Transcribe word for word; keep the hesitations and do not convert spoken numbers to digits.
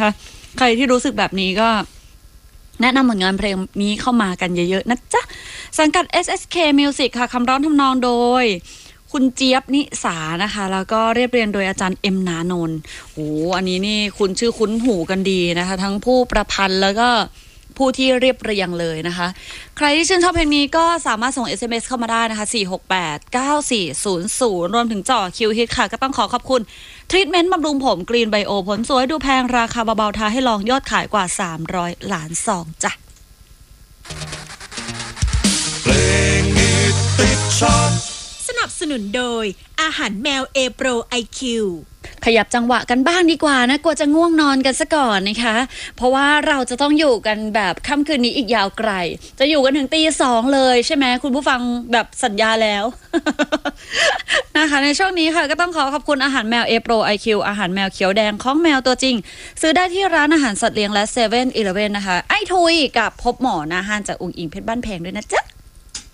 นะคะใครที่รู้สึกแบบนี้ก็แนะนำผลงานเพลงนี้เข้ามากันเยอะๆนะจ๊ะสังกัด เอส เอส เค Music ค่ะคำร้องทำนองโดยคุณเจี๊ยบนิสานะคะแล้วก็เรียบเรียงโดยอาจารย์เอ็มนานนท์โอ้อันนี้นี่คุณชื่อคุ้นหูกันดีนะคะทั้งผู้ประพันธ์แล้วก็ผู้ที่เรียบเรียงเลยนะคะใครที่ชื่นชอบเพลงนี้ก็สามารถส่ง เอส เอ็ม เอส เข้ามาได้นะคะสี่ หก แปด เก้า สี่ ศูนย์ ศูนย์รวมถึงจ่อคิวฮิตค่ะก็ต้องขอขอบคุณทรีทเมนต์บำรุงผมกรีนไบโอผลสวยดูแพงราคาเบาๆท้าให้ลองยอดขายกว่าสามร้อยล้านซองจ้ะเพลงฮิตติดชาร์ตสนับสนุนโดยอาหารแมวเอโปร ไอ คิวขยับจังหวะกันบ้างดีกว่านะกลัวจะง่วงนอนกันซะก่อนนะคะเพราะว่าเราจะต้องอยู่กันแบบค่ำคืนนี้อีกยาวไกลจะอยู่กันถึงตีสองเลยใช่ไหมคุณผู้ฟังแบบสัญญาแล้ว นะคะในช่วงนี้ค่ะก็ต้องขอขอบคุณอาหารแมวเอโปร ไอ คิว อาหารแมวเขียวแดงของแมวตัวจริงซื้อได้ที่ร้านอาหารสัตว์เลี้ยงและเซเว่นอีเลฟเว่นนะคะไอทุยกับพบหมอนาฮานจากองค์อิงเพชรบ้านแพงด้วยนะจ๊ะ